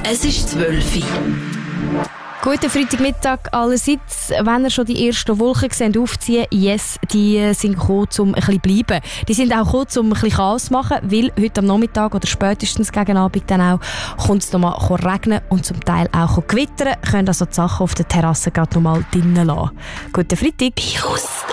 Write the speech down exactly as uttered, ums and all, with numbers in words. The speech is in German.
Es ist zwölf Uhr. Guten Freitagmittag allerseits. Wenn ihr schon die ersten Wolken seht, aufziehen, yes, die sind gekommen, um ein bisschen zu bleiben. Die sind auch gekommen, um ein bisschen Chaos zu machen, weil heute am Nachmittag oder spätestens gegen Abend dann auch kommt es nochmal regnen und zum Teil auch gewittern. Können also die Sachen auf der Terrasse gerade nochmal drinnen lassen. Guten Freitag. Virus